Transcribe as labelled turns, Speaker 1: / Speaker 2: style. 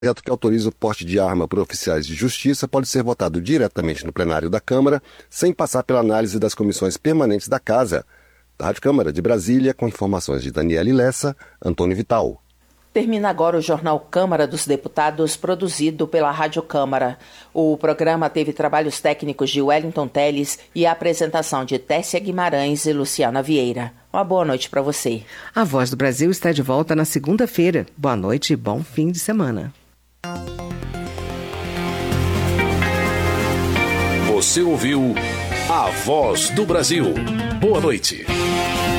Speaker 1: projeto que autoriza o porte de arma por oficiais de justiça pode ser votado diretamente no plenário da Câmara, sem passar pela análise das comissões permanentes da Casa. Da Rádio Câmara de Brasília, com informações de Daniele Lessa, Antônio Vital.
Speaker 2: Termina agora o Jornal Câmara dos Deputados, produzido pela Rádio Câmara. O programa teve trabalhos técnicos de Wellington Teles e a apresentação de Tessia Guimarães e Luciana Vieira. Uma boa noite para você.
Speaker 3: A Voz do Brasil está de volta na segunda-feira. Boa noite e bom fim de semana.
Speaker 4: Você ouviu A Voz do Brasil. Boa noite.